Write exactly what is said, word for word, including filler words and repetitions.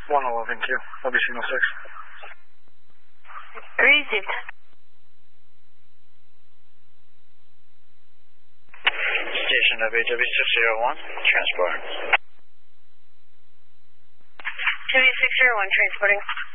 one eleven Q, L B C oh six. Received. Station W W six zero one, transport. W six zero one, transporting.